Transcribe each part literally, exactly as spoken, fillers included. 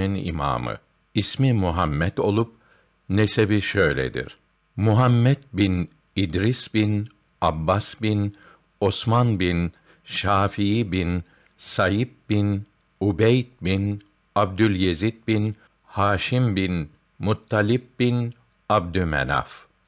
ailesinin imamı. İsmi Muhammed olup nesebi şöyledir: Muhammed bin İdris bin Abbas bin Osman bin Şafii bin Saib bin Ubeyd bin Abdülyezid bin Haşim bin Muttalib bin Abdümenaf.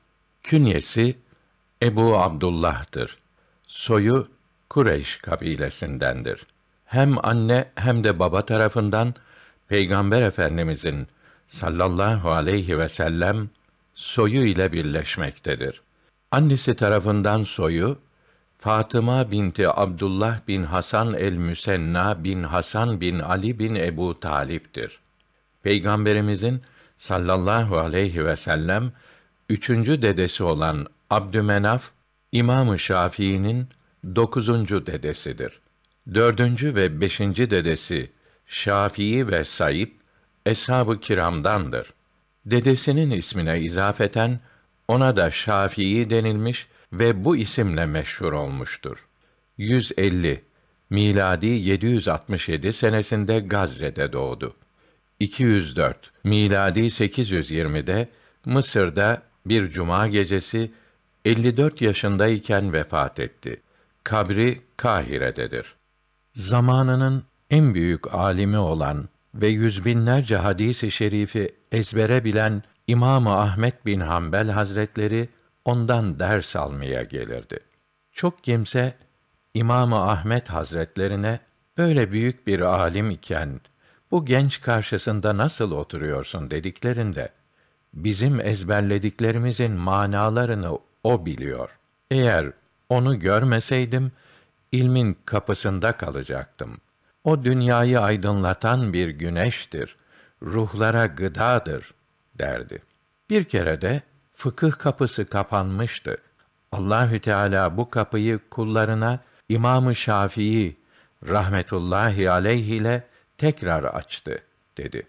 Künyesi Ebu Abdullah'tır. Soyu Kureyş kabilesindendir. Hem anne hem de baba tarafından Peygamber Efendimizin sallallahu aleyhi ve sellem soyu ile birleşmektedir. Annesi tarafından soyu Fatıma binti Abdullah bin Hasan el-Müsenna bin Hasan bin Ali bin Ebu Talip'tir. Peygamberimizin sallallahu aleyhi ve sellem üçüncü dedesi olan Abdümenaf, İmam-ı Şafii'nin dokuzuncu dedesidir. Dördüncü ve beşinci dedesi Şafii ve Saib, eshab-ı kiramdandır. Dedesinin ismine izafeten ona da Şafii denilmiş ve bu isimle meşhur olmuştur. yüz elli miladi yedi yüz altmış yedi senesinde Gazze'de doğdu. iki yüz dört miladi sekiz yüz yirmide Mısır'da bir cuma gecesi elli dört yaşındayken vefat etti. Kabri Kahire'dedir. Zamanının en büyük alimi olan ve yüz binlerce hadis-i şerifi ezbere bilen İmam-ı Ahmed bin Hanbel Hazretleri ondan ders almaya gelirdi. Çok kimse İmam-ı Ahmed Hazretlerine böyle büyük bir alim iken bu genç karşısında nasıl oturuyorsun dediklerinde bizim ezberlediklerimizin manalarını o biliyor. Eğer onu görmeseydim ilmin kapısında kalacaktım. O dünyayı aydınlatan bir güneştir, ruhlara gıdadır derdi. Bir kere de fıkıh kapısı kapanmıştı. Allahü Teala bu kapıyı kullarına İmam-ı Şafii rahmetullahi aleyh ile tekrar açtı dedi.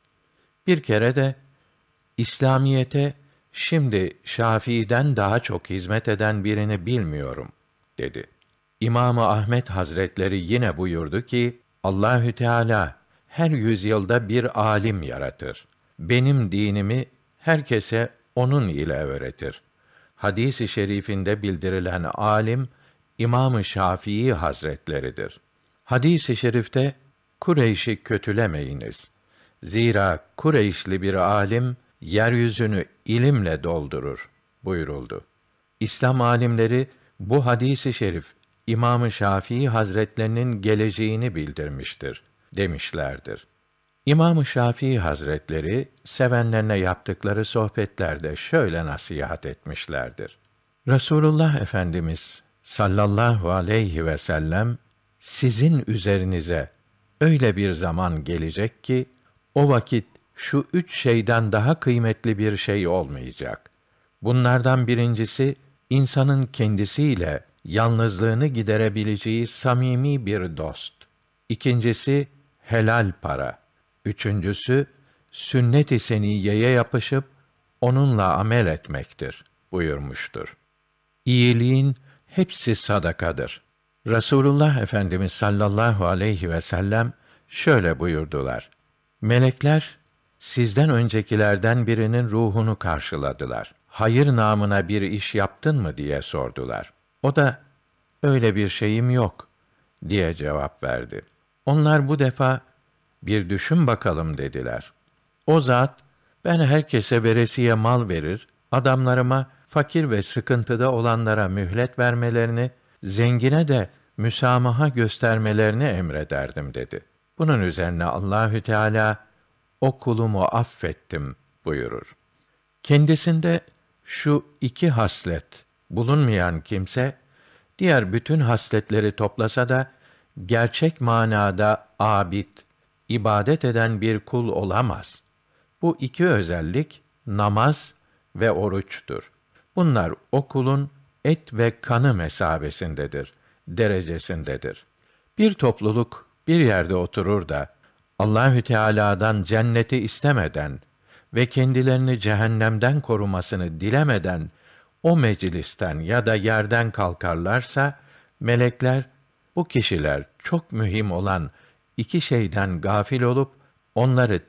Bir kere de İslamiyete şimdi Şafii'den daha çok hizmet eden birini bilmiyorum dedi. İmam-ı Ahmed Hazretleri yine buyurdu ki Allahü Teala her yüzyılda bir alim yaratır. Benim dinimi herkese onun ile öğretir. Hadis-i şerifinde bildirilen alim İmam-ı Şafii Hazretleridir. Hadis-i şerifte Kureyş'i kötülemeyiniz. Zira Kureyşli bir alim yeryüzünü ilimle doldurur buyuruldu. İslam alimleri bu hadis-i şerif İmam-ı Şafii Hazretlerinin geleceğini bildirmiştir demişlerdir. İmam-ı Şafii Hazretleri sevenlerine yaptıkları sohbetlerde şöyle nasihat etmişlerdir. Resulullah Efendimiz sallallahu aleyhi ve sellem sizin üzerinize öyle bir zaman gelecek ki o vakit şu üç şeyden daha kıymetli bir şey olmayacak. Bunlardan birincisi insanın kendisiyle yalnızlığını giderebileceği samimi bir dost. İkincisi helal para. Üçüncüsü sünnet-i seniyyeye yapışıp onunla amel etmektir buyurmuştur. İyiliğin hepsi sadakadır. Resulullah Efendimiz sallallahu aleyhi ve sellem şöyle buyurdular: Melekler sizden öncekilerden birinin ruhunu karşıladılar. Hayır namına bir iş yaptın mı diye sordular. O da öyle bir şeyim yok diye cevap verdi. Onlar bu defa bir düşün bakalım dediler. O zat ben herkese veresiye mal verir, adamlarıma fakir ve sıkıntıda olanlara mühlet vermelerini, zengine de müsamaha göstermelerini emrederdim dedi. Bunun üzerine Allahü Teala o kulumu affettim buyurur. Kendisinde şu iki haslet bulunmayan kimse diğer bütün hasletleri toplasa da gerçek manada abid, ibadet eden bir kul olamaz. Bu iki özellik namaz ve oruçtur. Bunlar o kulun et ve kanı mesabesindedir, derecesindedir. Bir topluluk bir yerde oturur da Allahü Teala'dan cenneti istemeden ve kendilerini cehennemden korumasını dilemeden o meclisten ya da yerden kalkarlarsa melekler bu kişiler çok mühim olan iki şeyden gafil olup onları